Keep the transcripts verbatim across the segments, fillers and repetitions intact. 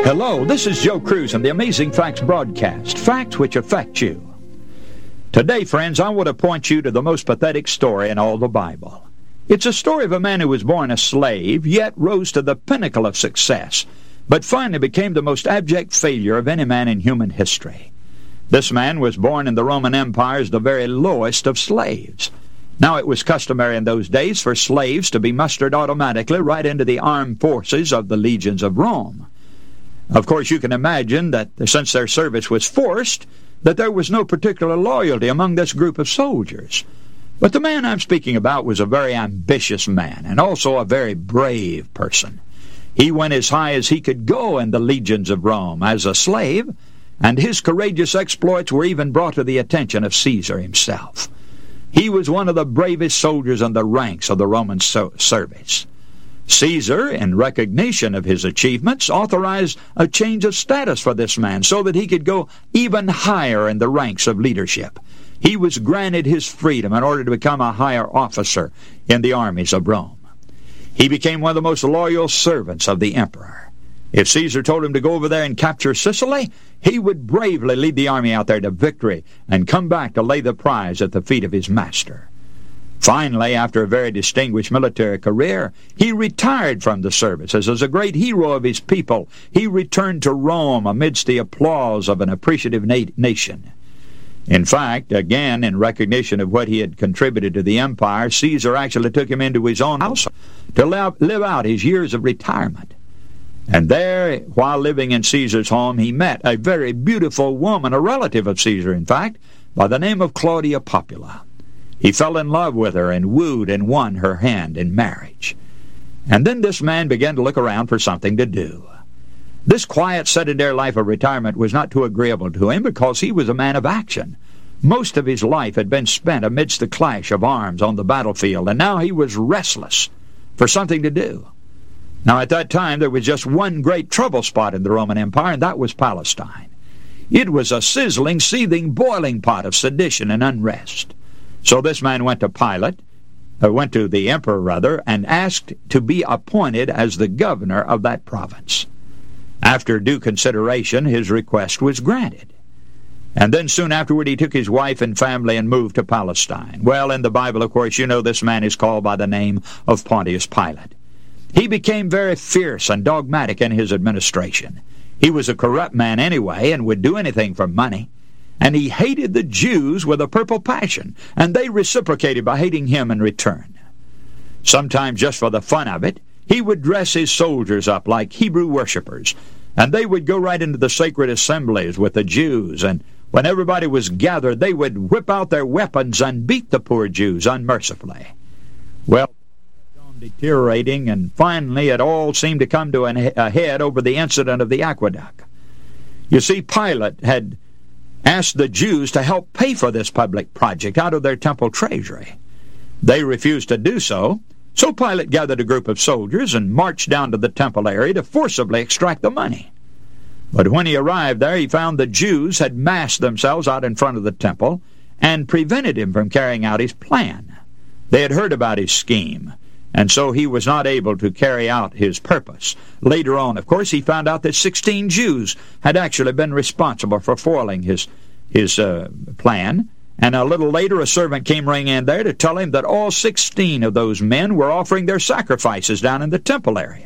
Hello, this is Joe Cruz and the Amazing Facts broadcast, facts which affect you. Today, friends, I want to point you to the most pathetic story in all the Bible. It's a story of a man who was born a slave, yet rose to the pinnacle of success, but finally became the most abject failure of any man in human history. This man was born in the Roman Empire as the very lowest of slaves. Now, it was customary in those days for slaves to be mustered automatically right into the armed forces of the legions of Rome. Of course, you can imagine that since their service was forced, that there was no particular loyalty among this group of soldiers. But the man I'm speaking about was a very ambitious man, and also a very brave person. He went as high as he could go in the legions of Rome as a slave, and his courageous exploits were even brought to the attention of Caesar himself. He was one of the bravest soldiers in the ranks of the Roman so- service. Caesar, in recognition of his achievements, authorized a change of status for this man so that he could go even higher in the ranks of leadership. He was granted his freedom in order to become a higher officer in the armies of Rome. He became one of the most loyal servants of the emperor. If Caesar told him to go over there and capture Sicily, he would bravely lead the army out there to victory and come back to lay the prize at the feet of his master. Finally, after a very distinguished military career, he retired from the service. As a great hero of his people, he returned to Rome amidst the applause of an appreciative na- nation. In fact, again, in recognition of what he had contributed to the empire, Caesar actually took him into his own house to live, live out his years of retirement. And there, while living in Caesar's home, he met a very beautiful woman, a relative of Caesar, in fact, by the name of Claudia Popula. He fell in love with her and wooed and won her hand in marriage. And then this man began to look around for something to do. This quiet, sedentary life of retirement was not too agreeable to him because he was a man of action. Most of his life had been spent amidst the clash of arms on the battlefield, and now he was restless for something to do. Now, at that time, there was just one great trouble spot in the Roman Empire, and that was Palestine. It was a sizzling, seething, boiling pot of sedition and unrest. So this man went to Pilate, or went to the emperor, rather, and asked to be appointed as the governor of that province. After due consideration, his request was granted. And then soon afterward, he took his wife and family and moved to Palestine. Well, in the Bible, of course, you know this man is called by the name of Pontius Pilate. He became very fierce and dogmatic in his administration. He was a corrupt man anyway and would do anything for money. And he hated the Jews with a purple passion, and they reciprocated by hating him in return. Sometimes, just for the fun of it, he would dress his soldiers up like Hebrew worshippers, and they would go right into the sacred assemblies with the Jews, and when everybody was gathered, they would whip out their weapons and beat the poor Jews unmercifully. Well, deteriorating, and finally it all seemed to come to an, a head over the incident of the aqueduct. You see, Pilate had asked the Jews to help pay for this public project out of their temple treasury. They refused to do so, so Pilate gathered a group of soldiers and marched down to the temple area to forcibly extract the money. But when he arrived there, he found the Jews had massed themselves out in front of the temple and prevented him from carrying out his plan. They had heard about his scheme, and so he was not able to carry out his purpose. Later on, of course, he found out that sixteen Jews had actually been responsible for foiling his, his uh, plan. And a little later, a servant came running in there to tell him that all sixteen of those men were offering their sacrifices down in the temple area.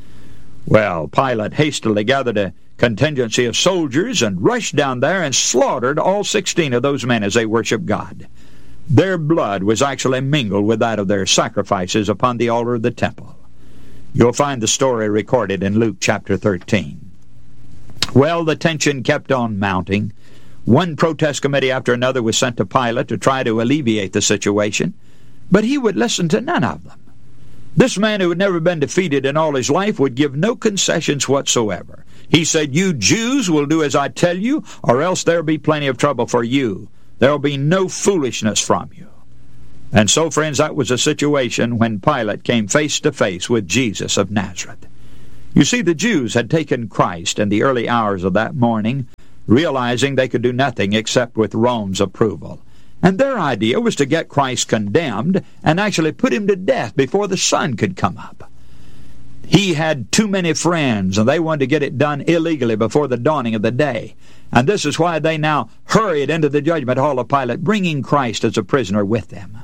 Well, Pilate hastily gathered a contingency of soldiers and rushed down there and slaughtered all sixteen of those men as they worshiped God. Their blood was actually mingled with that of their sacrifices upon the altar of the temple. You'll find the story recorded in Luke chapter thirteen. Well, the tension kept on mounting. One protest committee after another was sent to Pilate to try to alleviate the situation, but he would listen to none of them. This man who had never been defeated in all his life would give no concessions whatsoever. He said, "You Jews will do as I tell you, or else there'll be plenty of trouble for you. There'll be no foolishness from you." And so, friends, that was a situation when Pilate came face to face with Jesus of Nazareth. You see, the Jews had taken Christ in the early hours of that morning, realizing they could do nothing except with Rome's approval. And their idea was to get Christ condemned and actually put him to death before the sun could come up. he had too many friends, and they wanted to get it done illegally before the dawning of the day. And this is why they now hurried into the judgment hall of Pilate, bringing Christ as a prisoner with them.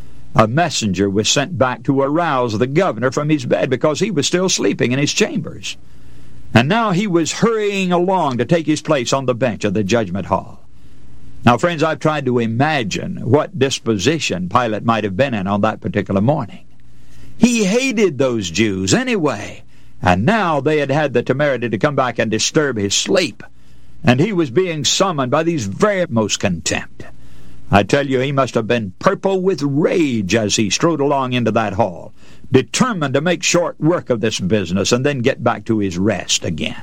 A messenger was sent back to arouse the governor from his bed because he was still sleeping in his chambers. And now he was hurrying along to take his place on the bench of the judgment hall. Now, friends, I've tried to imagine what disposition Pilate might have been in on that particular morning. He hated those Jews anyway, and now they had had the temerity to come back and disturb his sleep, and he was being summoned by these very most contempt. I tell you, he must have been purple with rage as he strode along into that hall, determined to make short work of this business and then get back to his rest again.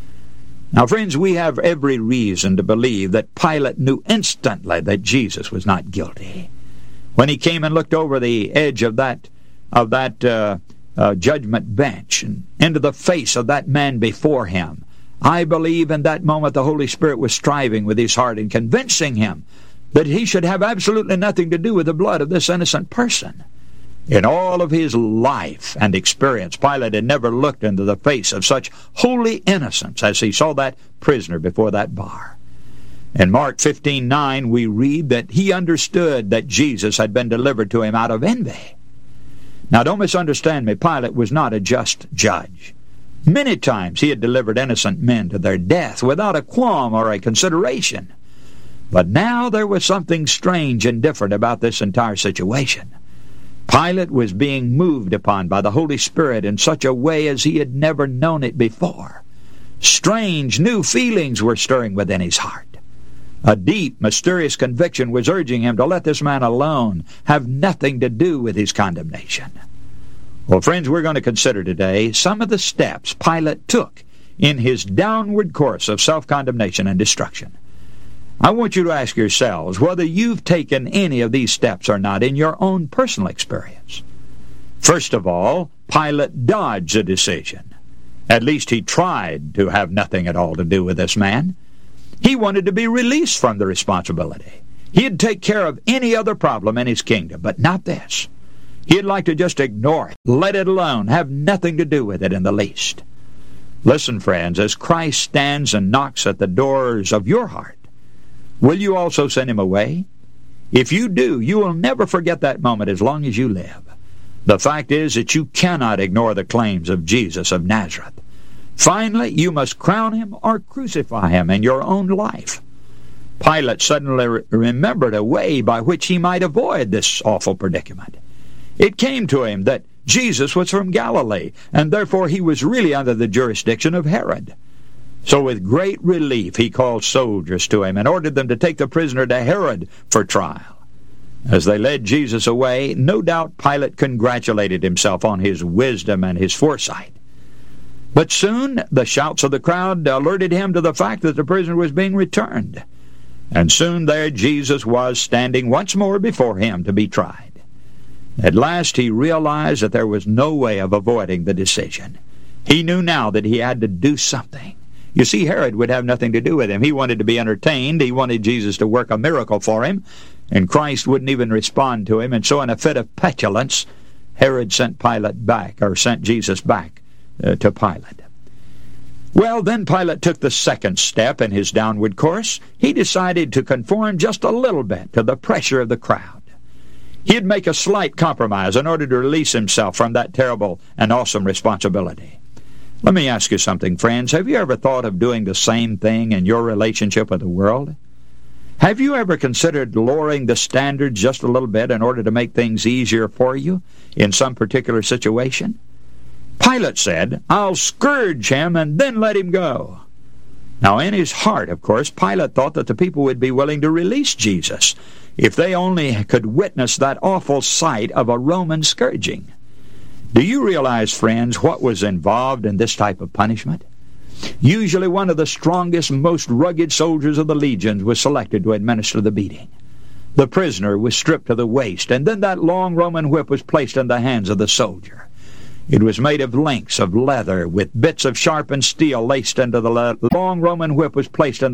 Now, friends, we have every reason to believe that Pilate knew instantly that Jesus was not guilty. When he came and looked over the edge of that of that uh, uh, judgment bench and into the face of that man before him, I believe in that moment the Holy Spirit was striving with his heart and convincing him that he should have absolutely nothing to do with the blood of this innocent person. In all of his life and experience, Pilate had never looked into the face of such holy innocence as he saw that prisoner before that bar. In Mark fifteen nine, we read that he understood that Jesus had been delivered to him out of envy. Now, don't misunderstand me. Pilate was not a just judge. Many times he had delivered innocent men to their death without a qualm or a consideration. But now there was something strange and different about this entire situation. Pilate was being moved upon by the Holy Spirit in such a way as he had never known it before. Strange, new feelings were stirring within his heart. A deep, mysterious conviction was urging him to let this man alone, have nothing to do with his condemnation. Well, friends, we're going to consider today some of the steps Pilate took in his downward course of self-condemnation and destruction. I want you to ask yourselves whether you've taken any of these steps or not in your own personal experience. First of all, Pilate dodged a decision. At least he tried to have nothing at all to do with this man. He wanted to be released from the responsibility. He'd take care of any other problem in his kingdom, but not this. He'd like to just ignore it, let it alone, have nothing to do with it in the least. Listen, friends, as Christ stands and knocks at the doors of your heart, will you also send him away? If you do, you will never forget that moment as long as you live. The fact is that you cannot ignore the claims of Jesus of Nazareth. Finally, you must crown him or crucify him in your own life. Pilate suddenly re- remembered a way by which he might avoid this awful predicament. It came to him that Jesus was from Galilee, and therefore he was really under the jurisdiction of Herod. So with great relief he called soldiers to him and ordered them to take the prisoner to Herod for trial. As they led Jesus away, no doubt Pilate congratulated himself on his wisdom and his foresight. But soon the shouts of the crowd alerted him to the fact that the prisoner was being returned. And soon there Jesus was standing once more before him to be tried. At last he realized that there was no way of avoiding the decision. He knew now that he had to do something. You see, Herod would have nothing to do with him. He wanted to be entertained. He wanted Jesus to work a miracle for him. And Christ wouldn't even respond to him. And so in a fit of petulance, Herod sent Pilate back, or sent Jesus back uh, to Pilate. Well, then Pilate took the second step in his downward course. He decided to conform just a little bit to the pressure of the crowd. He'd make a slight compromise in order to release himself from that terrible and awesome responsibility. Let me ask you something, friends. Have you ever thought of doing the same thing in your relationship with the world? Have you ever considered lowering the standards just a little bit in order to make things easier for you in some particular situation? Pilate said, "I'll scourge him and then let him go." Now, in his heart, of course, Pilate thought that the people would be willing to release Jesus if they only could witness that awful sight of a Roman scourging. Do you realize, friends, what was involved in this type of punishment? Usually one of the strongest, most rugged soldiers of the legions was selected to administer the beating. The prisoner was stripped to the waist, and then that long Roman whip was placed in the hands of the soldier. It was made of links of leather with bits of sharpened steel laced into the le- long Roman whip was placed in